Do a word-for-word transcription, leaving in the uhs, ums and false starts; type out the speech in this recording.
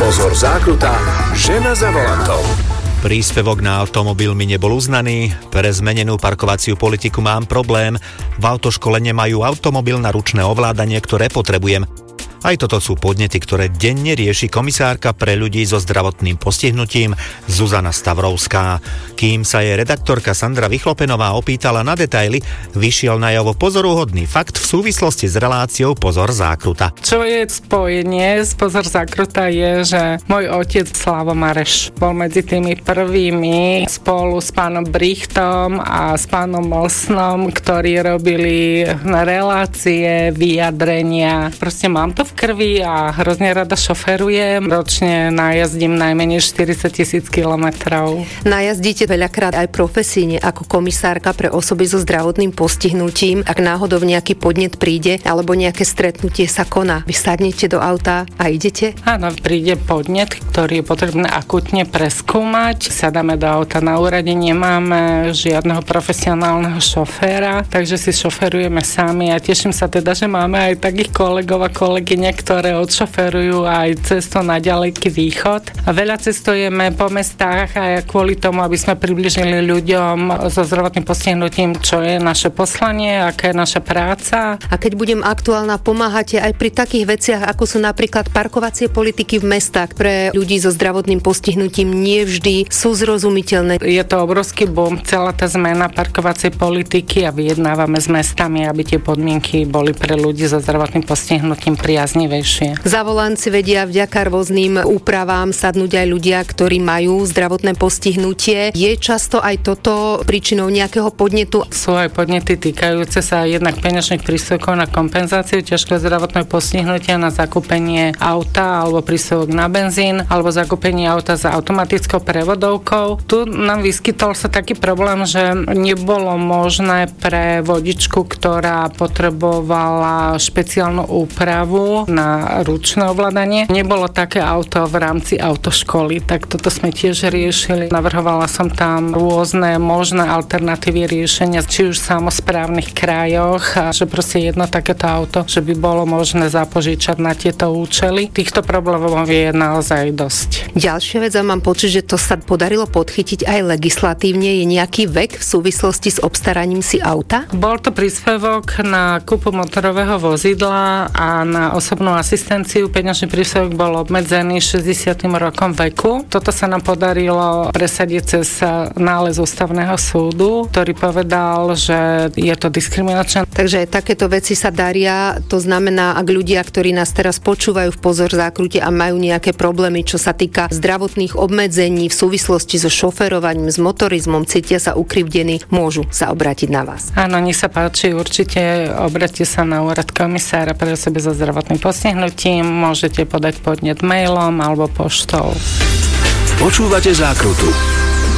Pozor, zákruta, žena za volantom. Príspevok na automobil mi nebol uznaný, pre zmenenú parkovaciu politiku mám problém, v autoškole nemajú automobil na ručné ovládanie, ktoré potrebujem. Aj toto sú podnety, ktoré denne rieši komisárka pre ľudí so zdravotným postihnutím Zuzana Stavrovská. Kým sa jej redaktorka Sandra Vychlopenová opýtala na detaily, vyšiel najavo pozoruhodný fakt v súvislosti s reláciou Pozor, zákruta. Čo je spojenie s Pozor, zákruta je, že môj otec Slavo Mareš bol medzi tými prvými spolu s pánom Brichtom a s pánom Mlsnom, ktorí robili relácie, vyjadrenia. Proste mám to v krvi a hrozne rada šoferujem. Ročne najazdím najmenej štyridsať tisíc kilometrov. Najazdíte veľakrát aj profesíne ako komisárka pre osoby so zdravotným postihnutím. Ak náhodou nejaký podnet príde alebo nejaké stretnutie sa koná, vy sadnete do auta a idete? Áno, príde podnet, ktorý je potrebné akútne preskúmať. Sadáme do auta, na úrade nemáme žiadneho profesionálneho šoféra, takže si šoferujeme sami a teším sa teda, že máme aj takých kolegov a kolegyň, ktoré odšoferujú aj cestu na ďaleký východ. A veľa cestujeme po mestách aj kvôli tomu, aby sme približili ľuďom so zdravotným postihnutím, čo je naše poslanie, aká je naša práca. A keď budem aktuálna, pomáhate aj pri takých veciach, ako sú napríklad parkovacie politiky v mestách pre ľudí so zdravotným postihnutím, nie vždy sú zrozumiteľné. Je to obrovský boom, celá tá zmena parkovacej politiky a vyjednávame s mestami, aby tie podmienky boli pre ľudí so zdravotným postihnutím priaznivé. Za volant si vedia vďaka rôznym úpravám sadnúť aj ľudia, ktorí majú zdravotné postihnutie. Je často aj toto príčinou nejakého podnetu? Sú aj podnety týkajúce sa jednak peňažných príspevkov na kompenzáciu ťažkého zdravotného postihnutia, na zakúpenie auta alebo príspevok na benzín alebo zakúpenie auta za automatickou prevodovkou. Tu nám vyskytol sa taký problém, že nebolo možné pre vodičku, ktorá potrebovala špeciálnu úpravu na ručné ovládanie. Nebolo také auto v rámci autoškoly, tak toto sme tiež riešili. Navrhovala som tam rôzne možné alternatívy riešenia, či už v samosprávnych krajoch, a že proste jedno takéto auto, že by bolo možné zapožičať na tieto účely. Týchto problémov je naozaj dosť. Ďalšia vec, a mám pocit, že to sa podarilo podchytiť aj legislatívne, je nejaký vek v súvislosti s obstaraním si auta? Bol to príspevok na kúpu motorového vozidla a na osobnú asistenciu. Peňažný príspevok bol obmedzený šesťdesiatym rokom veku. Toto sa nám podarilo presadiť cez nález ústavného súdu, ktorý povedal, že je to diskriminačné. Takže takéto veci sa daria. To znamená, ak ľudia, ktorí nás teraz počúvajú v Pozor, zákrute a majú nejaké problémy, čo sa týka zdravotných obmedzení v súvislosti so šoferovaním, s motorizmom, cítia sa ukrivdení, môžu sa obrátiť na vás. Áno, nech sa páči, určite obráťte sa na úrad komisára pre osoby so zdravotným postihnutím, môžete podať podnet mailom alebo poštou. Počúvate zákrutu.